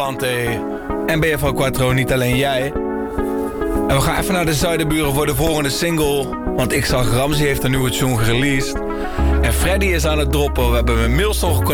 En BFO Quattro, niet alleen jij. En we gaan even naar de Zuiderburen voor de volgende single. Want ik zag Ramsey heeft een nieuwe tune gereleased. En Freddy is aan het droppen. We hebben met Mills nog